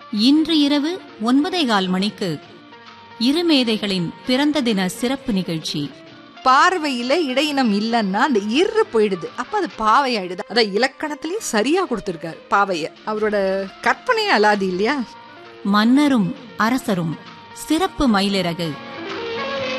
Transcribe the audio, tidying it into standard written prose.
இன்று இரவு 9:15 மணிக்கு இருமேதைகளின் பிறந்த தின சிறப்பு நிகழ்ச்சி. பார்வையில இடையினம் இல்லன்னா அந்த இரு போயிடுது, அப்ப அது பாவை ஆயிடுது. அத இலக்கணத்திலயும் சரியா கொடுத்திருக்காரு பாவைய. அவரோட கற்பனையே அலாதி இல்லையா? மன்னரும் அரசரும் சிறப்பு மயிலிறகு